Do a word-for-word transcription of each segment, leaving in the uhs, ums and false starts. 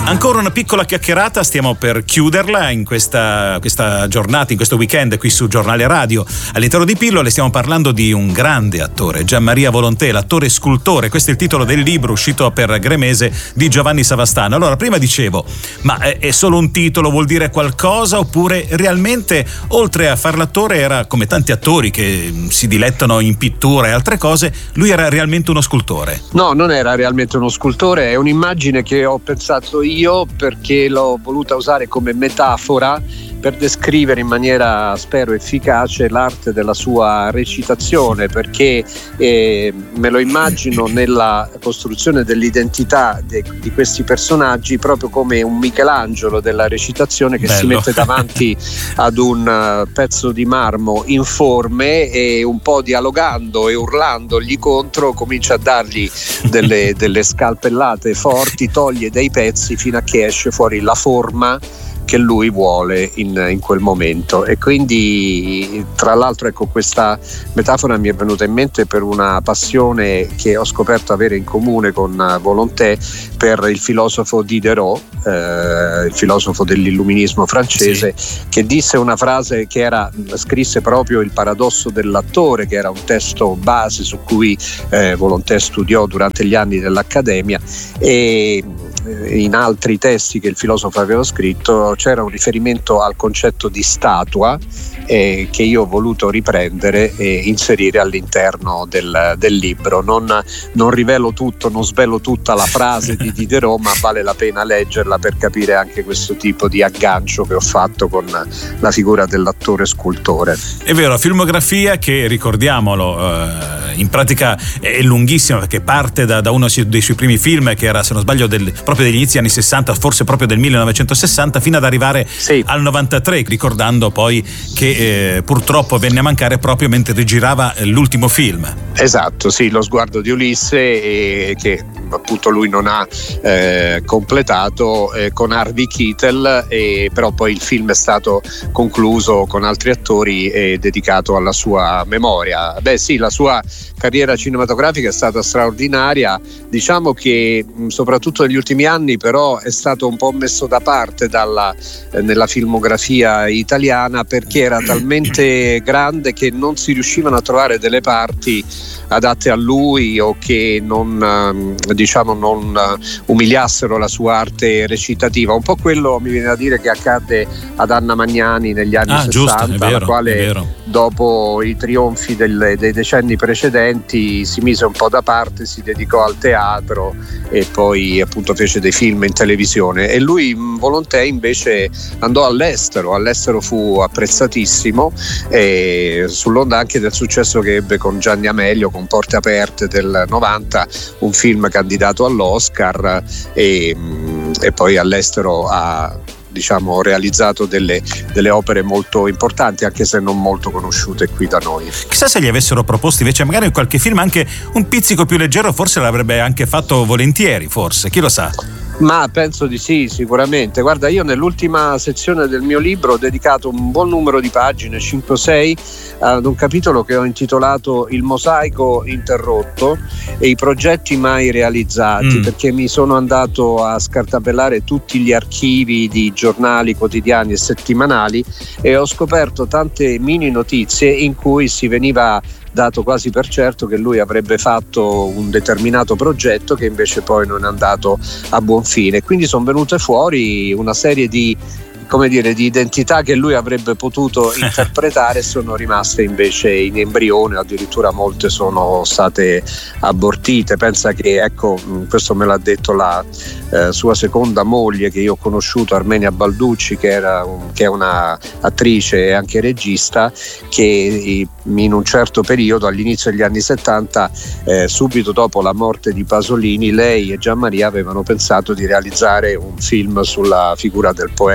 Ancora una piccola chiacchierata, stiamo per chiuderla in questa, questa giornata, in questo weekend qui su Giornale Radio. All'interno di Pillole stiamo parlando di un grande attore, Gianmaria Volonté, l'attore scultore. Questo è il titolo del libro uscito per Gremese di Giovanni Savastano. Allora, prima dicevo, ma è solo un titolo, vuol dire qualcosa, oppure realmente oltre a far l'attore era come tanti attori che si dilettano in pittura e altre cose, lui era realmente uno scultore? No, non era realmente uno scultore, è un'immagine che ho pensato io perché l'ho voluta usare come metafora per descrivere in maniera, spero, efficace l'arte della sua recitazione, perché eh, me lo immagino nella costruzione dell'identità de, di questi personaggi proprio come un Michelangelo della recitazione che Bello. si mette davanti ad un uh, pezzo di marmo informe e un po' dialogando e urlandogli contro comincia a dargli delle, delle scalpellate forti, toglie dei pezzi fino a che esce fuori la forma che lui vuole in, in quel momento. E quindi, tra l'altro, ecco, questa metafora mi è venuta in mente per una passione che ho scoperto avere in comune con Volonté per il filosofo Diderot, eh, il filosofo dell'illuminismo francese, sì. che disse una frase che era, scrisse proprio Il paradosso dell'attore, che era un testo base su cui eh, Volonté studiò durante gli anni dell'Accademia, e in altri testi che il filosofo aveva scritto c'era un riferimento al concetto di statua eh, che io ho voluto riprendere e inserire all'interno del, del libro. Non, non rivelo tutto, non svelo tutta la frase di Diderot, ma vale la pena leggerla per capire anche questo tipo di aggancio che ho fatto con la figura dell'attore scultore. È vero, la filmografia che, ricordiamolo, eh, in pratica è lunghissima, perché parte da, da uno dei suoi primi film, che era, se non sbaglio, del, proprio degli inizi anni sessanta, forse proprio del millenovecentosessanta, fino ad arrivare sì. al novantatré, ricordando poi che eh, purtroppo venne a mancare proprio mentre rigirava l'ultimo film. Esatto, sì, Lo sguardo di Ulisse, eh, che appunto lui non ha eh, completato eh, con Harvey Keitel, eh, però poi il film è stato concluso con altri attori e dedicato alla sua memoria. Beh sì, la sua carriera cinematografica è stata straordinaria, diciamo che mh, soprattutto negli ultimi anni però è stato un po' messo da parte dalla, eh, nella filmografia italiana, perché era talmente grande che non si riuscivano a trovare delle parti adatte a lui o che non eh, diciamo non uh, umiliassero la sua arte recitativa. Un po' quello mi viene da dire che accadde ad Anna Magnani negli anni ah, sessanta, giusto, è vero, la quale è vero. dopo i trionfi del, dei decenni precedenti si mise un po' da parte, si dedicò al teatro e poi appunto fece dei film in televisione. E lui, Volonté, invece andò all'estero, all'estero fu apprezzatissimo, e sull'onda anche del successo che ebbe con Gianni Amelio con Porte Aperte del novanta, un film candidato all'Oscar, e, e poi all'estero ha diciamo realizzato delle, delle opere molto importanti, anche se non molto conosciute qui da noi. Chissà se gli avessero proposto invece magari qualche film anche un pizzico più leggero, forse l'avrebbe anche fatto volentieri, forse, chi lo sa. Ma penso di sì, sicuramente. Guarda, io nell'ultima sezione del mio libro ho dedicato un buon numero di pagine, cinque o sei, ad un capitolo che ho intitolato Il mosaico interrotto e i progetti mai realizzati, mm. perché mi sono andato a scartabellare tutti gli archivi di giornali quotidiani e settimanali e ho scoperto tante mini notizie in cui si veniva dato quasi per certo che lui avrebbe fatto un determinato progetto che invece poi non è andato a buon fine. Quindi sono venute fuori una serie di come dire di identità che lui avrebbe potuto interpretare e sono rimaste invece in embrione, addirittura molte sono state abortite. Pensa che, ecco, questo me l'ha detto la eh, sua seconda moglie che io ho conosciuto, Armenia Balducci, che, era un, che è una attrice e anche regista, che in un certo periodo, all'inizio degli anni settanta, eh, subito dopo la morte di Pasolini, lei e Gianmaria avevano pensato di realizzare un film sulla figura del poeta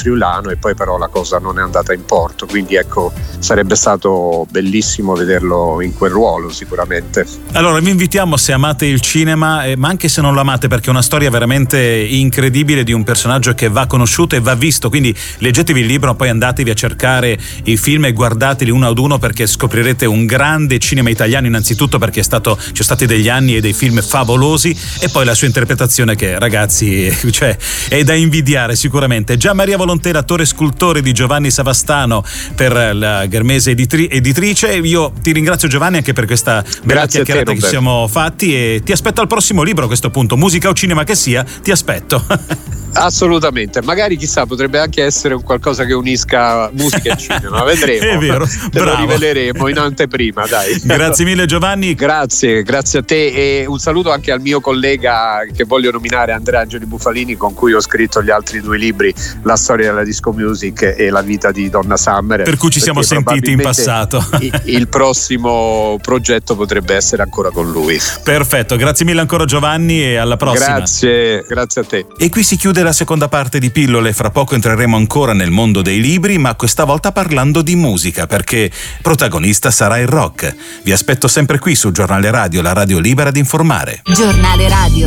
friulano, e poi però la cosa non è andata in porto, quindi ecco, sarebbe stato bellissimo vederlo in quel ruolo sicuramente. Allora vi invitiamo, se amate il cinema, eh, ma anche se non lo amate, perché è una storia veramente incredibile di un personaggio che va conosciuto e va visto, quindi leggetevi il libro, poi andatevi a cercare i film e guardateli uno ad uno, perché scoprirete un grande cinema italiano, innanzitutto perché è stato, ci sono stati degli anni e dei film favolosi, e poi la sua interpretazione che, ragazzi, cioè, è da invidiare sicuramente. Gian Maria Volonté, l'attore scultore di Giovanni Savastano per la Ghermese editri- editrice. Io ti ringrazio, Giovanni, anche per questa bella Grazie chiacchierata te, che ci siamo fatti, e ti aspetto al prossimo libro a questo punto, musica o cinema che sia, ti aspetto. Assolutamente, magari chissà, potrebbe anche essere un qualcosa che unisca musica e cinema, vedremo. È vero, te bravo. Lo riveleremo in anteprima, dai. Grazie mille, Giovanni. Grazie, grazie a te, e un saluto anche al mio collega che voglio nominare, Andrea Angeli Bufalini, con cui ho scritto gli altri due libri, La storia della disco music e La vita di Donna Summer, per cui ci siamo sentiti in passato. il, il prossimo progetto potrebbe essere ancora con lui. Perfetto, grazie mille ancora, Giovanni, e alla prossima. Grazie, grazie a te. E qui si chiude la seconda parte di Pillole. Fra poco entreremo ancora nel mondo dei libri, ma questa volta parlando di musica, perché protagonista sarà il rock. Vi aspetto sempre qui su Giornale Radio, la radio libera di informare. Giornale Radio.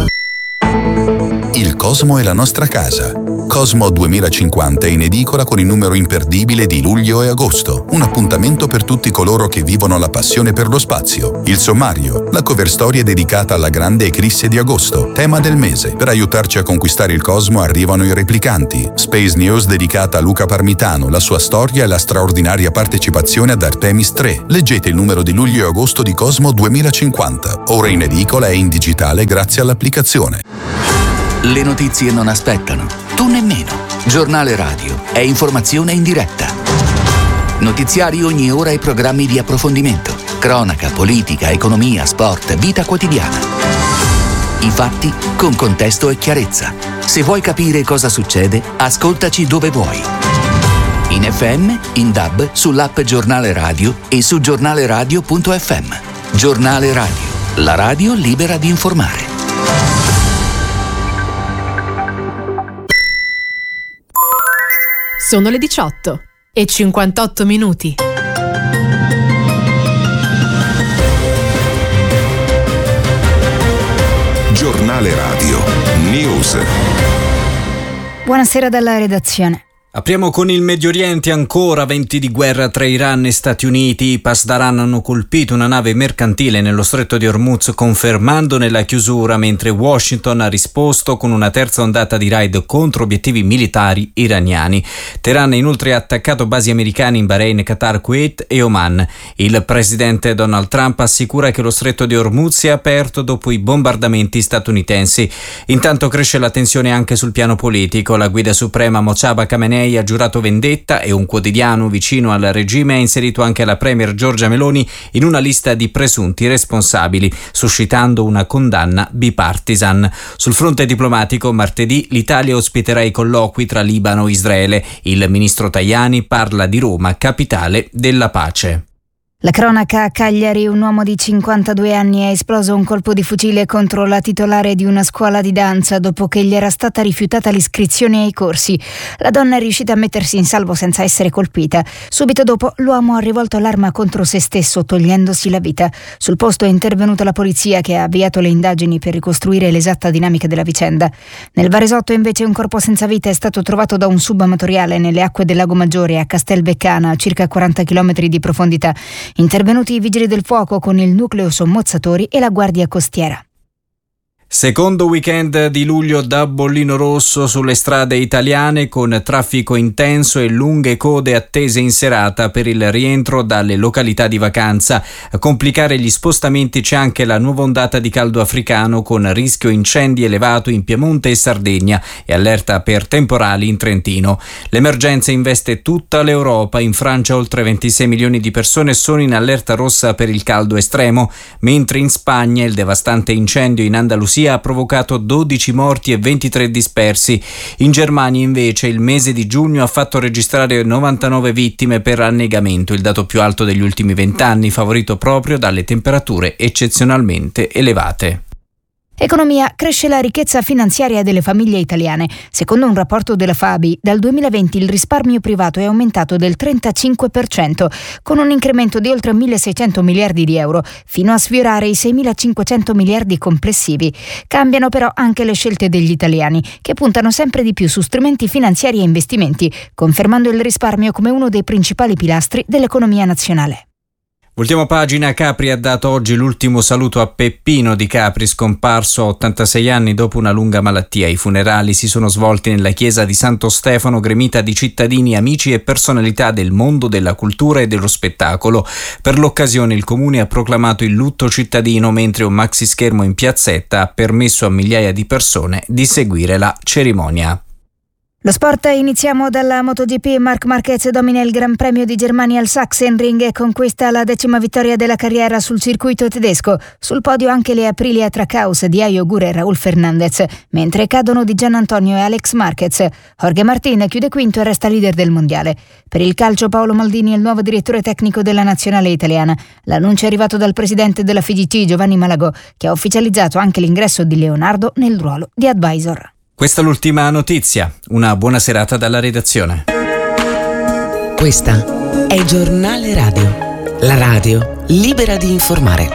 Il Cosmo è la nostra casa. Cosmo duemilacinquanta è in edicola con il numero imperdibile di luglio e agosto. Un appuntamento per tutti coloro che vivono la passione per lo spazio. Il sommario, la cover storia dedicata alla grande eclisse di agosto, tema del mese. Per aiutarci a conquistare il Cosmo arrivano i replicanti. Space News dedicata a Luca Parmitano, la sua storia e la straordinaria partecipazione ad Artemis tre. Leggete il numero di luglio e agosto di Cosmo duemilacinquanta. Ora in edicola e in digitale grazie all'applicazione. Le notizie non aspettano, tu nemmeno. Giornale Radio è informazione in diretta. Notiziari ogni ora e programmi di approfondimento. Cronaca, politica, economia, sport, vita quotidiana. I fatti con contesto e chiarezza. Se vuoi capire cosa succede, ascoltaci dove vuoi. In F M, in D A B, sull'app Giornale Radio e su giornaleradio punto effe emme. Giornale Radio, la radio libera di informare. Sono le diciotto e cinquantotto minuti. Giornale Radio News. Buonasera dalla redazione. Apriamo con il Medio Oriente. Ancora venti di guerra tra Iran e Stati Uniti. I Pasdaran hanno colpito una nave mercantile nello stretto di Hormuz, confermandone la chiusura, mentre Washington ha risposto con una terza ondata di raid contro obiettivi militari iraniani. Teheran inoltre ha attaccato basi americane in Bahrain, Qatar, Kuwait e Oman. Il presidente Donald Trump assicura che lo stretto di Hormuz è aperto dopo i bombardamenti statunitensi. Intanto cresce la tensione anche sul piano politico. La guida suprema Mojtaba Khamenei ha giurato vendetta e un quotidiano vicino al regime ha inserito anche la premier Giorgia Meloni in una lista di presunti responsabili, suscitando una condanna bipartisan. Sul fronte diplomatico, martedì l'Italia ospiterà i colloqui tra Libano e Israele. Il ministro Tajani parla di Roma, capitale della pace. La cronaca a Cagliari: un uomo di cinquantadue anni ha esploso un colpo di fucile contro la titolare di una scuola di danza dopo che gli era stata rifiutata l'iscrizione ai corsi. La donna è riuscita a mettersi in salvo senza essere colpita. Subito dopo l'uomo ha rivolto l'arma contro se stesso, togliendosi la vita. Sul posto è intervenuta la polizia, che ha avviato le indagini per ricostruire l'esatta dinamica della vicenda. Nel Varesotto invece un corpo senza vita è stato trovato da un subamatoriale nelle acque del Lago Maggiore a Castelbeccana, a circa quaranta chilometri di profondità. Intervenuti i vigili del fuoco con il nucleo sommozzatori e la guardia costiera. Secondo weekend di luglio da bollino rosso sulle strade italiane, con traffico intenso e lunghe code attese in serata per il rientro dalle località di vacanza. A complicare gli spostamenti c'è anche la nuova ondata di caldo africano, con rischio incendi elevato in Piemonte e Sardegna e allerta per temporali in Trentino. L'emergenza investe tutta l'Europa. In Francia oltre ventisei milioni di persone sono in allerta rossa per il caldo estremo, mentre in Spagna il devastante incendio in Andalusia ha provocato dodici morti e ventitré dispersi. In Germania invece il mese di giugno ha fatto registrare novantanove vittime per annegamento, il dato più alto degli ultimi vent'anni, favorito proprio dalle temperature eccezionalmente elevate. Economia, cresce la ricchezza finanziaria delle famiglie italiane. Secondo un rapporto della Fabi, dal duemilaventi il risparmio privato è aumentato del trentacinque per cento, con un incremento di oltre milleseicento miliardi di euro, fino a sfiorare i seimilacinquecento miliardi complessivi. Cambiano però anche le scelte degli italiani, che puntano sempre di più su strumenti finanziari e investimenti, confermando il risparmio come uno dei principali pilastri dell'economia nazionale. Ultima pagina. Capri ha dato oggi l'ultimo saluto a Peppino Di Capri, scomparso a ottantasei anni dopo una lunga malattia. I funerali si sono svolti nella chiesa di Santo Stefano, gremita di cittadini, amici e personalità del mondo della cultura e dello spettacolo. Per l'occasione il comune ha proclamato il lutto cittadino, mentre un maxischermo in piazzetta ha permesso a migliaia di persone di seguire la cerimonia. Lo sport, iniziamo dalla MotoGP. Marc Marquez domina il Gran Premio di Germania al Sachsenring e conquista la decima vittoria della carriera sul circuito tedesco. Sul podio anche le Aprilia Trackhouse di Ayo Gur e Raul Fernandez, mentre cadono di Gian Antonio e Alex Marquez. Jorge Martin chiude quinto e resta leader del mondiale. Per il calcio, Paolo Maldini è il nuovo direttore tecnico della nazionale italiana. L'annuncio è arrivato dal presidente della F I G C, Giovanni Malagò, che ha ufficializzato anche l'ingresso di Leonardo nel ruolo di advisor. Questa è l'ultima notizia. Una buona serata dalla redazione. Questa è Giornale Radio, la radio libera di informare.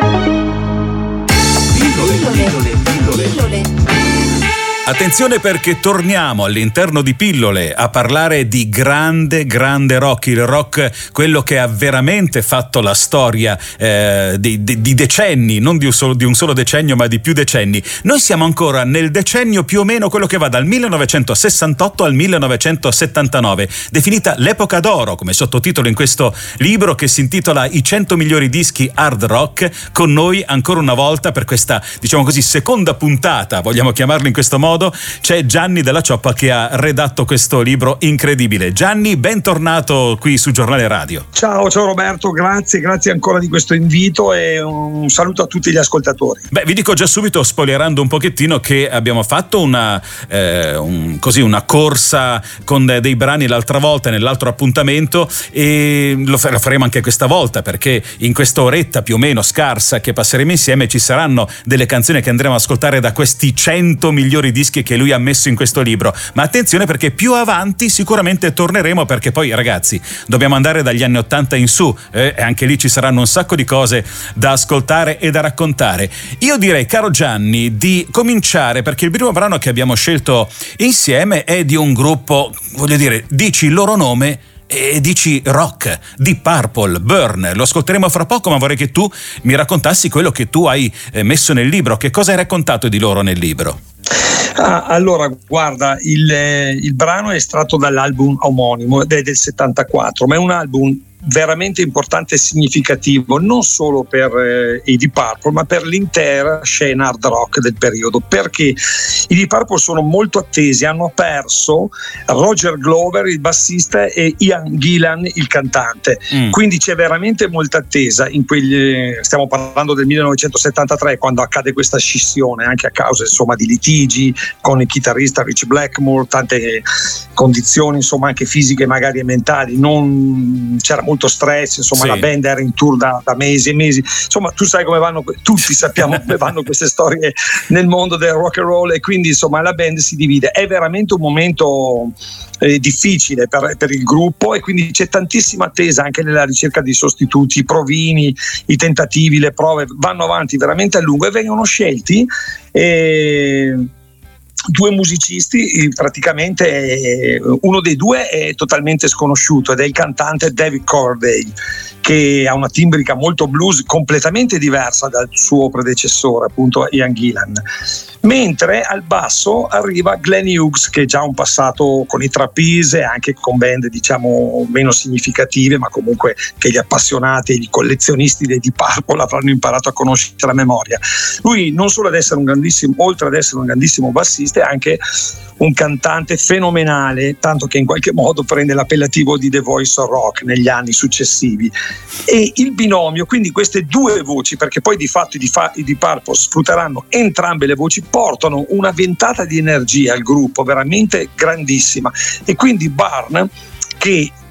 Pillole, pillole, pillole, pillole. Attenzione, perché torniamo all'interno di Pillole a parlare di grande, grande rock, il rock, quello che ha veramente fatto la storia eh, di, di, di decenni, non di un, solo, di un solo decennio, ma di più decenni. Noi siamo ancora nel decennio più o meno quello che va dal millenovecentosessantotto al millenovecentosettantanove, definita l'epoca d'oro, come sottotitolo in questo libro che si intitola I cento migliori dischi hard rock. Con noi ancora una volta per questa, diciamo così, seconda puntata, vogliamo chiamarlo in questo modo, c'è Gianni Della Cioppa che ha redatto questo libro incredibile. Gianni, bentornato qui su Giornale Radio. Ciao, ciao Roberto, grazie, grazie ancora di questo invito e un saluto a tutti gli ascoltatori. Beh, vi dico già subito, spoilerando un pochettino, che abbiamo fatto una, eh, un, così, una corsa con dei brani l'altra volta nell'altro appuntamento, e lo faremo anche questa volta, perché in questa oretta più o meno scarsa che passeremo insieme ci saranno delle canzoni che andremo ad ascoltare da questi cento migliori dischi che lui ha messo in questo libro. Ma attenzione, perché più avanti sicuramente torneremo, perché poi ragazzi dobbiamo andare dagli anni ottanta in su eh, e anche lì ci saranno un sacco di cose da ascoltare e da raccontare. Io direi, caro Gianni, di cominciare, perché il primo brano che abbiamo scelto insieme è di un gruppo, voglio dire, dici il loro nome e dici rock, Deep Purple, Burn. Lo ascolteremo fra poco, ma vorrei che tu mi raccontassi quello che tu hai messo nel libro. Che cosa hai raccontato di loro nel libro? Ah, allora, guarda, il, il brano è estratto dall'album omonimo del, del settantaquattro, ma è un album veramente importante e significativo non solo per eh, i Deep Purple, ma per l'intera scena hard rock del periodo, perché i Deep Purple sono molto attesi, hanno perso Roger Glover, il bassista, e Ian Gillan, il cantante. Mm. Quindi c'è veramente molta attesa in quegli, stiamo parlando del millenovecentosettantatré, quando accade questa scissione, anche a causa insomma di litigi con il chitarrista Rich Blackmore, tante condizioni insomma anche fisiche magari e mentali, non c'era molto stress, insomma sì. La band era in tour da, da mesi e mesi, insomma tu sai come vanno, tutti sappiamo come vanno queste storie nel mondo del rock and roll, e quindi insomma la band si divide. È veramente un momento eh, difficile per, per il gruppo, e quindi c'è tantissima attesa anche nella ricerca di sostituti, i provini, i tentativi, le prove vanno avanti veramente a lungo e vengono scelti eh, due musicisti, praticamente uno dei due è totalmente sconosciuto ed è il cantante David Coverdale, che ha una timbrica molto blues completamente diversa dal suo predecessore, appunto Ian Gillan. Mentre al basso arriva Glenn Hughes, che ha già un passato con i Trapeze e anche con band diciamo meno significative, ma comunque che gli appassionati e gli collezionisti dei Deep Purple avranno imparato a conoscere a memoria. Lui non solo ad essere un grandissimo, oltre ad essere un grandissimo bassista, è anche un cantante fenomenale, tanto che in qualche modo prende l'appellativo di The Voice of Rock negli anni successivi. E il binomio, quindi queste due voci, perché poi di fatto i Deep Purple sfrutteranno entrambe le voci, portano una ventata di energia al gruppo veramente grandissima. E quindi Burn, che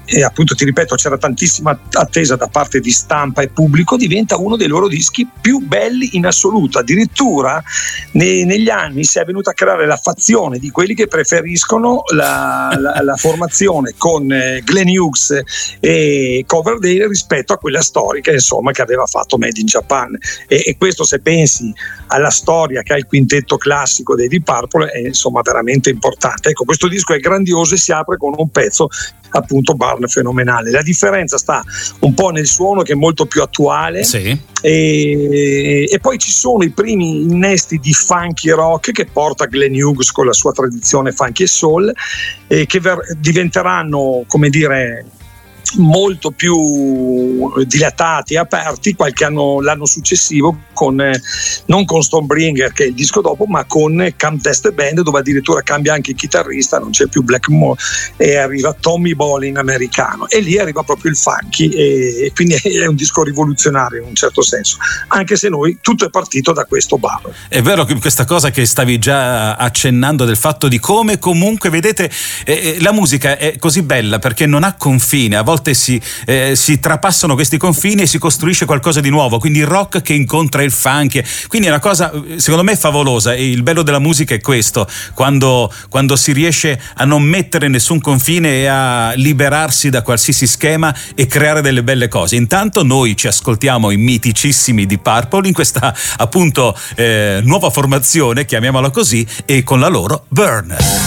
e appunto ti ripeto c'era tantissima attesa da parte di stampa e pubblico, diventa uno dei loro dischi più belli in assoluto. Addirittura ne, negli anni si è venuta a creare la fazione di quelli che preferiscono la, la, la formazione con eh, Glenn Hughes e Coverdale rispetto a quella storica, insomma, che aveva fatto Made in Japan, e, e questo, se pensi alla storia che ha il quintetto classico dei Deep Purple, è insomma veramente importante. Ecco, questo disco è grandioso e si apre con un pezzo, appunto, Burn, fenomenale. La differenza sta un po' nel suono, che è molto più attuale, sì. e, e poi ci sono i primi innesti di funky rock che porta Glenn Hughes con la sua tradizione funky e soul, e che ver- diventeranno, come dire, molto più dilatati e aperti qualche anno, l'anno successivo, con eh, non con Stonebringer, che è il disco dopo, ma con Camp Test Band, dove addirittura cambia anche il chitarrista, non c'è più Blackmore e arriva Tommy Bolin americano, e lì arriva proprio il funky, e, e quindi è un disco rivoluzionario in un certo senso, anche se noi tutto è partito da questo bar. È vero che questa cosa che stavi già accennando, del fatto di come comunque, vedete, eh, la musica è così bella perché non ha confine, a volte Si, eh, si trapassano questi confini e si costruisce qualcosa di nuovo, quindi il rock che incontra il funk, quindi è una cosa secondo me favolosa, e il bello della musica è questo, quando, quando si riesce a non mettere nessun confine e a liberarsi da qualsiasi schema e creare delle belle cose. Intanto noi ci ascoltiamo i miticissimi Deep Purple in questa appunto eh, nuova formazione, chiamiamola così, e con la loro Burn.